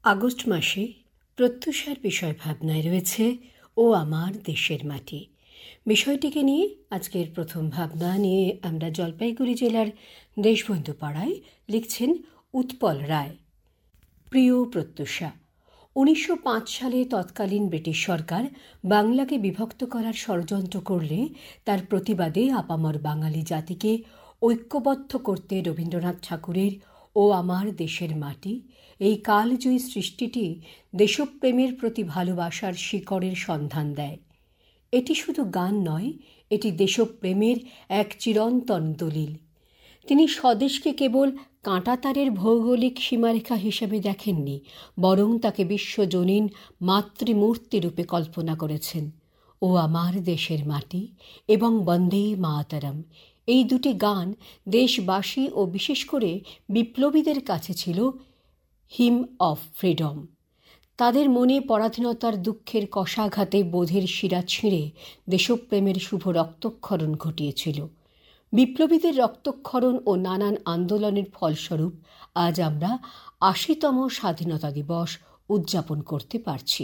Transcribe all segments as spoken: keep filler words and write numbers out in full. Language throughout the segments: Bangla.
আগস্ট মাসে প্রত্যুষার বিষয় ভাবনায় রয়েছে ও আমার দেশের মাটি। বিষয়টিকে নিয়ে আজকের প্রথম ভাবনা নিয়ে আমরা জলপাইগুড়ি জেলার দেশবন্ধু পাড়ায় লিখছেন উৎপল রায়। প্রিয় প্রত্যুষা, উনিশশো পাঁচ সালে তৎকালীন ব্রিটিশ সরকার বাংলাকে বিভক্ত করার ষড়যন্ত্র করলে তার প্রতিবাদে আপামর বাঙালি জাতিকে ঐক্যবদ্ধ করতে রবীন্দ্রনাথ ঠাকুরের ও আমার দেশের মাটি এই কালজয়ী সৃষ্টিটি দেশপ্রেমের প্রতি ভালোবাসার শিকড়ের সন্ধান দেয়। এটি শুধু গান নয়, এটি দেশপ্রেমের এক চিরন্তন দলিল। তিনি স্বদেশকে কেবল কাঁটাতারের ভৌগোলিক সীমারেখা হিসেবে দেখেননি, বরং তাকে বিশ্বজনীন মাতৃমূর্তিরূপে কল্পনা করেছেন। ও আমার দেশের মাটি এবং বন্দে মাতরম এই দুটি গান দেশবাসী ও বিশেষ করে বিপ্লবীদের কাছে ছিল হিম অফ ফ্রিডম। তাদের মনে পরাধীনতার দুঃখের কষাঘাতে বোধের শিরা ছিঁড়ে দেশপ্রেমের শুভ রক্তক্ষরণ ঘটিয়েছিল। বিপ্লবীদের রক্তক্ষরণ ও নানান আন্দোলনের ফলস্বরূপ আজ আমরা আশিতম স্বাধীনতা দিবস উদযাপন করতে পারছি।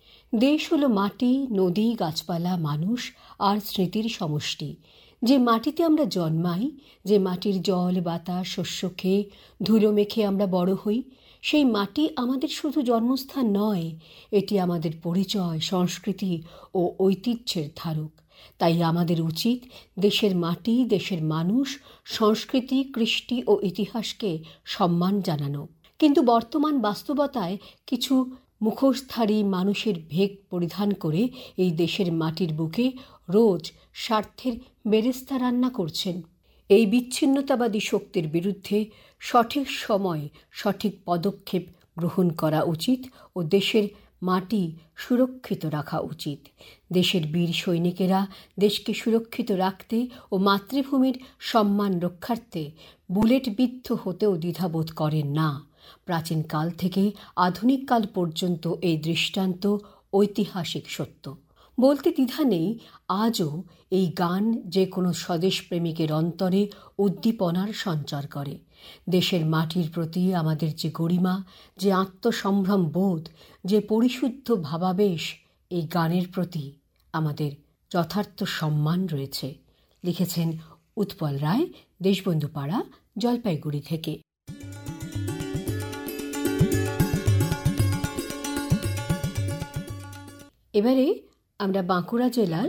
দেশ হলো মাটি, নদী, গাছপালা, মানুষ আর স্মৃতির সমষ্টি। যে মাটিতে আমরা জন্মাই, যে মাটির জল, বাতাস, শস্য খেয়ে ধুলো মেখে আমরা বড় হই, সেই মাটি আমাদের শুধু জন্মস্থান নয়, এটি আমাদের পরিচয়, সংস্কৃতি ও ঐতিহ্যের ধারক। তাই আমাদের উচিত দেশের মাটি, দেশের মানুষ, সংস্কৃতি, কৃষ্টি ও ইতিহাসকে সম্মান জানানো। কিন্তু বর্তমান বাস্তবতায় কিছু মুখোশধারী মানুষের ভেক পরিধান করে এই দেশের মাটির বুকে রোজ স্বার্থের বেরেস্তা রান্না করছেন। এই বিচ্ছিন্নতাবাদী শক্তির বিরুদ্ধে সঠিক সময়ে সঠিক পদক্ষেপ গ্রহণ করা উচিত ও দেশের মাটি সুরক্ষিত রাখা উচিত। দেশের বীর সৈনিকেরা দেশকে সুরক্ষিত রাখতে ও মাতৃভূমির সম্মান রক্ষার্থে বুলেটবিদ্ধ হতেও দ্বিধাবোধ করেন না। প্রাচীনকাল থেকে আধুনিক কাল পর্যন্ত এই দৃষ্টান্ত ঐতিহাসিক সত্য। বলতে দ্বিধা নেই, আজও এই গান যে কোনো স্বদেশ প্রেমিকের অন্তরে উদ্দীপনার সঞ্চার করে। দেশের মাটির প্রতি আমাদের যে গরিমা, যে আত্মসম্ভ্রম বোধ, যে পরিশুদ্ধ ভাবাবেশ, এই গানের প্রতি আমাদের যথার্থ সম্মান রয়েছে। লিখেছেন উৎপল রায়, দেশবন্ধু পাড়া, জলপাইগুড়ি থেকে। এবারে আমরা বাঁকুড়া জেলার